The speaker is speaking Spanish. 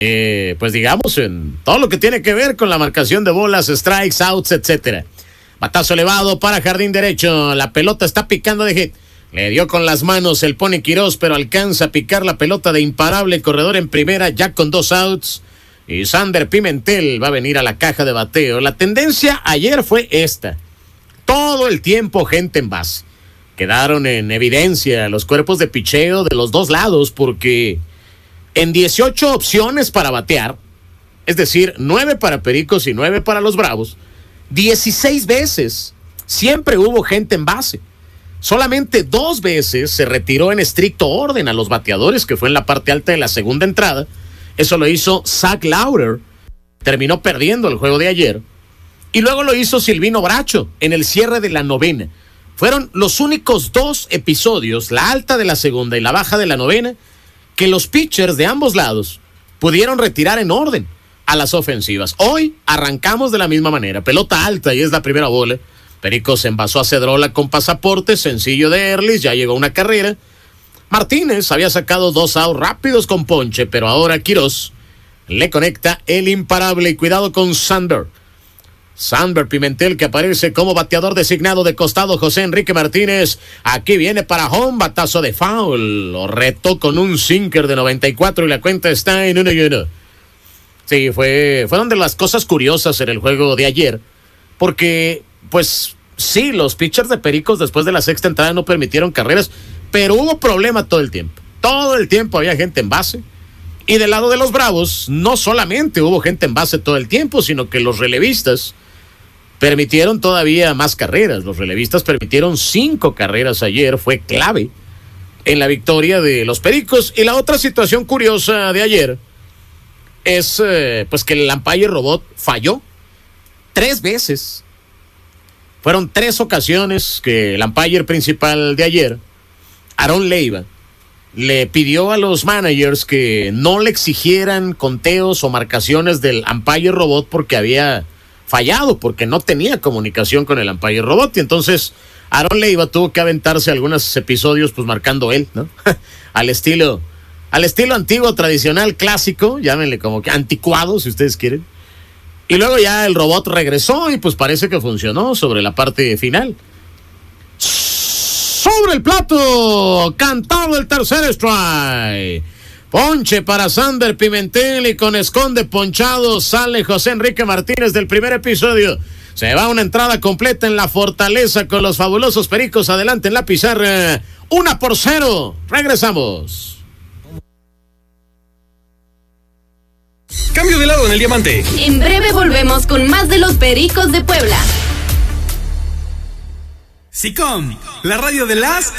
pues digamos, en todo lo que tiene que ver con la marcación de bolas, strikes, outs, etcétera. Batazo elevado para jardín derecho, la pelota está picando de hit. Le dio con las manos el Pony Quirós, pero alcanza a picar la pelota de imparable corredor en primera, ya con 2 outs. Y Sander Pimentel va a venir a la caja de bateo. La tendencia ayer fue esta. Todo el tiempo gente en base. Quedaron en evidencia los cuerpos de picheo de los dos lados porque en 18 opciones para batear, es decir, 9 para Pericos y 9 para los Bravos, 16 veces siempre hubo gente en base. Solamente 2 veces se retiró en estricto orden a los bateadores, que fue en la parte alta de la segunda entrada. Eso lo hizo Zach Lauder, terminó perdiendo el juego de ayer. Y luego lo hizo Silvino Bracho en el cierre de la novena. Fueron los únicos 2 episodios, la alta de la segunda y la baja de la novena, que los pitchers de ambos lados pudieron retirar en orden a las ofensivas. Hoy arrancamos de la misma manera. Pelota alta y es la primera bola. Pericos envasó a Cedrola con pasaporte, sencillo de Erlis, ya llegó una carrera. Martínez había sacado 2 outs rápidos con ponche, pero ahora Quirós le conecta el imparable y cuidado con Sander Pimentel, que aparece como bateador designado de costado. José Enrique Martínez, aquí viene para home, batazo de foul, lo retó con un sinker de 94 y la cuenta está en 1-1. Sí, fueron de las cosas curiosas en el juego de ayer, porque pues sí, los pitchers de Pericos después de la sexta entrada no permitieron carreras, pero hubo problema todo el tiempo había gente en base. Y del lado de los Bravos no solamente hubo gente en base todo el tiempo, sino que los relevistas permitieron todavía más carreras. Los relevistas permitieron 5 carreras ayer, fue clave en la victoria de los Pericos. Y la otra situación curiosa de ayer es pues que el umpire robot falló 3 veces. Fueron 3 ocasiones que el umpire principal de ayer, Aaron Leiva, le pidió a los managers que no le exigieran conteos o marcaciones del umpire robot porque había fallado, porque no tenía comunicación con el umpire robot. Y entonces Aaron Leiva tuvo que aventarse algunos episodios pues marcando él, ¿no? al estilo antiguo, tradicional, clásico, llámenle como que anticuado si ustedes quieren. Y luego ya el robot regresó y pues parece que funcionó sobre la parte final. Sobre el plato, cantado el tercer strike. Ponche para Sander Pimentel y con esconde ponchado sale José Enrique Martínez del primer episodio. Se va una entrada completa en la Fortaleza con los fabulosos Pericos adelante en la pizarra. 1-0. Regresamos. Cambio de lado en el diamante. En breve volvemos con más de los Pericos de Puebla. SICOM, la radio de las